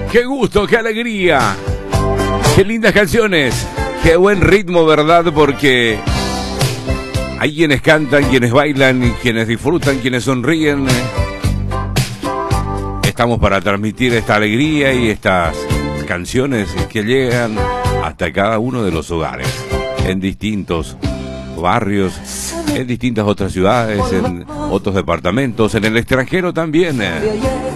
Qué gusto, qué alegría. Qué lindas canciones. Qué buen ritmo, ¿verdad? Porque hay quienes cantan, quienes bailan, y quienes disfrutan, quienes sonríen. Estamos para transmitir esta alegría y estas canciones que llegan hasta cada uno de los hogares, en distintos barrios, en distintas otras ciudades, en otros departamentos, en el extranjero también.